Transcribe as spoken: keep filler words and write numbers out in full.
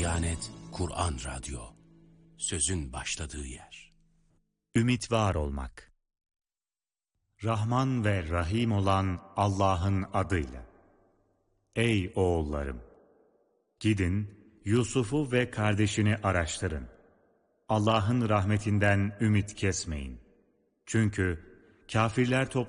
Diyanet Kur'an Radyo, sözün başladığı yer. Ümit var olmak. Rahman ve Rahim olan Allah'ın adıyla. Ey oğullarım! Gidin, Yusuf'u ve kardeşini araştırın. Allah'ın rahmetinden ümit kesmeyin. Çünkü kafirler topluluğu